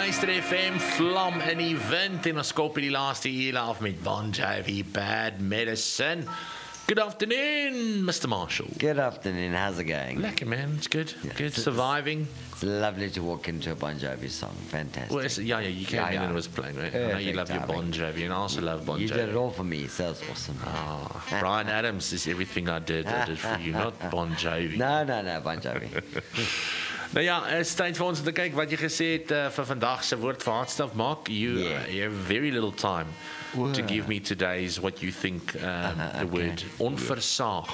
luister FM, vlam in die wind en ons kop die laaste uur af met Bon Jovi, Bad Medicine. Good afternoon, Mr. Marshall. Good afternoon, how's it going? Lekker man, it's good. Yeah, Good, it's surviving. It's lovely to walk into a Bon Jovi song, fantastic. Well, you came in and it was playing, right? I know you love your Bon Jovi and I also love Bon Jovi. You did it all for me, so it's awesome. Brian Adams is everything I did for you, not Bon Jovi. No, Bon Jovi. Nou ja, is tyd vir ons om te kyk wat jy gesê het vir vandag se woord vir hartstaf maak. You have very little time to give me today's what you think the word onversaag.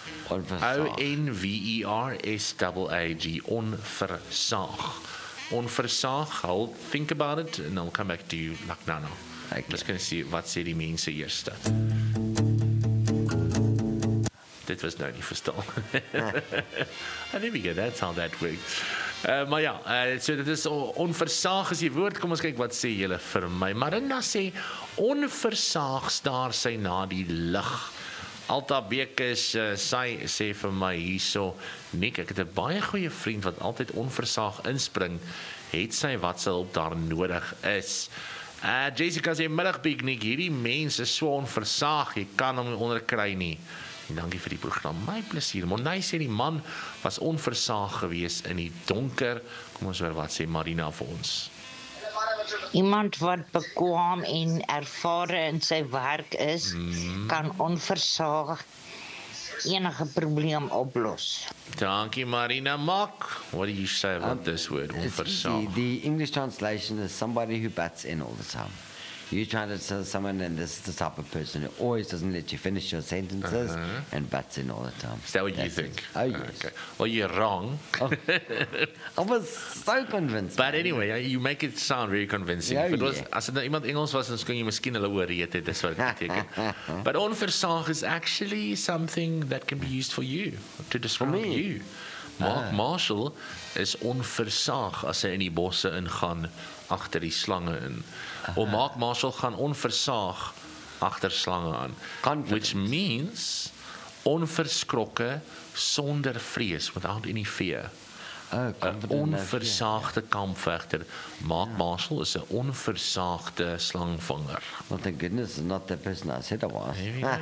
O-N-V-E-R-S-A-A-G, onversaag. Onversaag, I'll think about it and I'll come back to you like now. Okay. Let's gaan sê wat sê die mense eerste. Dit was nou nie verstaan. There we go, that's how that works. Maar ja, so dit is onversaag is die woord. Kom ons kyk wat sê julle vir my. Marinda sê, onversaag staar sy na die lig. Alta Bekes, sy sê vir my hierso, Nick, ek het 'n baie goeie vriend wat altyd onversaag inspring, het sy wat sy hulp daar nodig is. Jessica sê, middag Big Nick, hierdie mens is so onversaag, jy kan hom nie onderkry nie. Dankie vir die program. My plesier. Monay sê die man was onversaag gewees in die donker. Kom ons hoor wat sê Marina vir ons. Iemand wat bekwaam en ervare in sy werk is, kan onversaag enige probleem oplos. Dankie Marina. Mark, what do you say about this word, onversaag? The English translation is somebody who butts in all the time. You're trying to tell someone, and this is the type of person who always doesn't let you finish your sentences and butts in all the time. Is that what you think? Oh, yes. Okay. Well, you're wrong. Oh, I was so convinced. But anyway, you make it sound very convincing. Oh, As dit nou iemand Engels was, dan kon jy miskien hulle ooreet het, dis wat dit beteken. But onversaag is actually something that can be used for you, to describe you. Mark Marshall is onversaag as hy in die bosse ingaan agter die slange in. Of Mark Marshall gaan onversaag agter slange aan. Which means onverskrokke sonder vrees, without any fear. 'n onversaagde kampvegter. Mark Marshall is 'n onversaagde slangvanger. Well, thank goodness, it's not the person I said I was.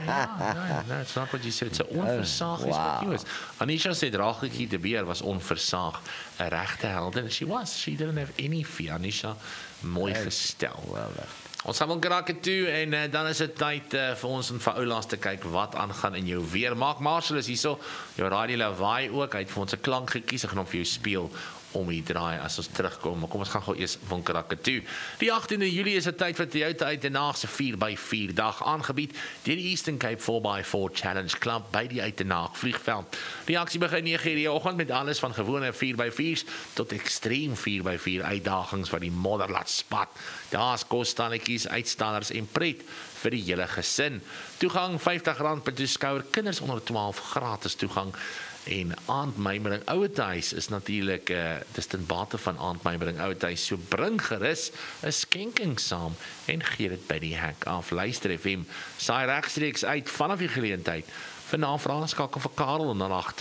No, it's not what you said. It's 'n onversaag is what you is. Anisha sê Draagletjie de Beer was onversaag, 'n regte heldin. She didn't have any fear. Anisha, mooi gestel. Ons gaan kraak toe en dan is dit tyd vir ons om vir oulaas te kyk wat aangaan in jou weer. Mark Marshall is hierso, jou radio lawaai ook, hy het vir ons 'n klank gekies, ek gaan hom vir jou speel om hier draai as ons terugkom, maar kom ons gaan gou eers van kraak toe. Die 18de Julie is 'n tyd vir Toyota Uitenaagse 4x4 dag aangebied deur die Eastern Cape 4x4 Challenge Club by die Uitenaag vliegveld. Die aksie begin 9:00 die oggend met alles van gewone 4x4's tot ekstreem 4x4 uitdagings wat die modder laat spat. Daar's kosstannetjies, uitstallers en pret vir die hele gesin. Toegang R50 per toeskouer, kinders onder 12 gratis toegang. En aandmymering Ouetehuis is natuurlik dis ten bate van aandmymering Ouetehuis, so bring gerus 'n skenking saam en gee dit by die hek af. Luister FM, saai regstreeks uit vanaf die geleentheid. Vir navrae skakel vir Karel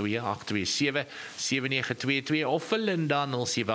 082-827-7922 of vir Linda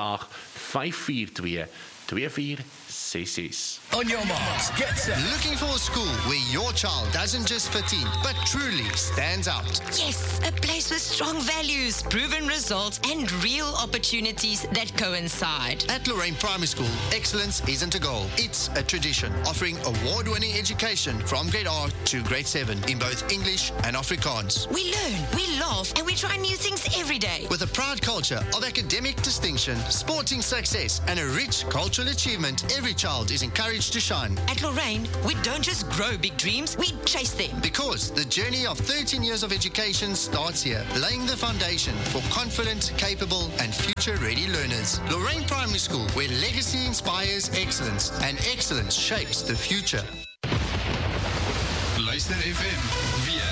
078-542-2466. On your marks, get set. Looking for a school where your child doesn't just fit in, but truly stands out. Yes, a place with strong values, proven results, and real opportunities that coincide. At Lorraine Primary School, excellence isn't a goal, it's a tradition, offering award-winning education from grade R to grade 7 in both English and Afrikaans. We learn, we laugh, and we try new things every day. With a proud culture of academic distinction, sporting success, and a rich cultural achievement, every child is encouraged to shine. At Lorraine, we don't just grow big dreams, we chase them. Because the journey of 13 years of education starts here, laying the foundation for confident, capable, and future-ready learners. Lorraine Primary School, where legacy inspires excellence, and excellence shapes the future. Luister FM, weer.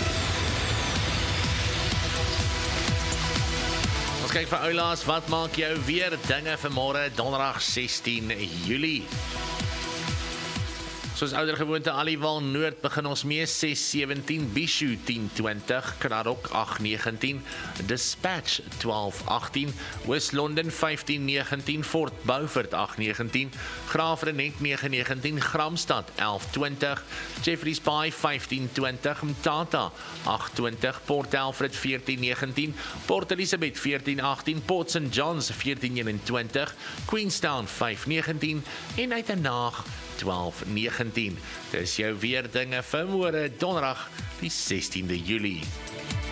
Ons kyk vir oulaas, wat maak jou weer dinge vir môre, donderdag 16 Julie. Soos ouder gewoonte Aliwal Noord begin ons mee 6:17, Bishu 10:20, Kranrock 8:19, Dispatch 12:18, West-London 15:19, Fort Beaufort 8:19, Graafrenet 9:19, Gramstad 11:20, Jeffreys Bay 15:20, Mtata 8:20, Port Alfred 14:19, Port Elizabeth 14:18, Port St. John's 14:21, Queenstown 5:19 en Uitenhaag 12:19. Dis jou weer dinge vir môre Donderdag die 16de Julie.